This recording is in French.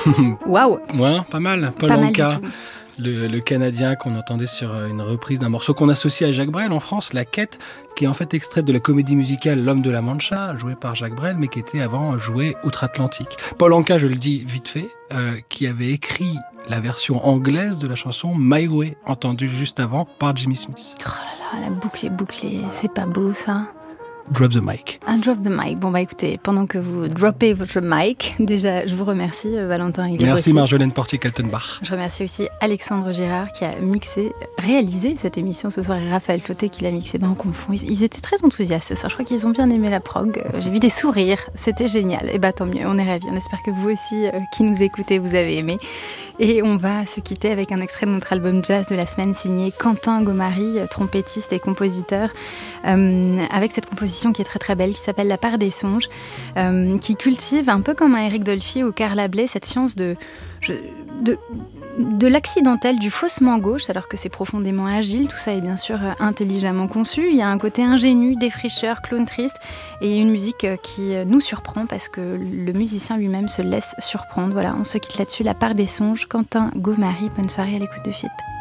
Waouh. Ouais, pas mal. Paul Pas mal Anka, du tout. le Canadien qu'on entendait sur une reprise d'un morceau qu'on associe à Jacques Brel en France, La Quête, qui est en fait extraite de la comédie musicale L'Homme de la Mancha, jouée par Jacques Brel, mais qui était avant jouée outre-Atlantique. Paul Anka, je le dis vite fait, qui avait écrit la version anglaise de la chanson My Way, entendue juste avant par Jimmy Smith. Oh là là, la boucle est bouclée. C'est pas beau ça. Drop the mic. Un drop the mic. Bon bah écoutez, pendant que vous droppez votre mic, déjà je vous remercie Valentin Higuet. Merci Marjolaine Portier-Kaltenbach. Je remercie aussi Alexandre Girard qui a réalisé cette émission ce soir et Raphaël Clotet qui l'a mixé. Ben on confond. Ils étaient très enthousiastes ce soir. Je crois qu'ils ont bien aimé la prog. J'ai vu des sourires. C'était génial. Et bah tant mieux, on est ravis. On espère que vous aussi qui nous écoutez, vous avez aimé. Et on va se quitter avec un extrait de notre album jazz de la semaine signé Quentin Gomary, trompettiste et compositeur, avec cette composition qui est très très belle, qui s'appelle La part des songes, qui cultive un peu comme un Éric Dolphy ou Carla Bley cette science de l'accidentel, du faussement gauche, alors que c'est profondément agile. Tout ça est bien sûr intelligemment conçu. Il y a un côté ingénu, défricheur, clown triste et une musique qui nous surprend parce que le musicien lui-même se laisse surprendre. Voilà, on se quitte là-dessus. La part des songes, Quentin Gomary. Bonne soirée à l'écoute de FIP.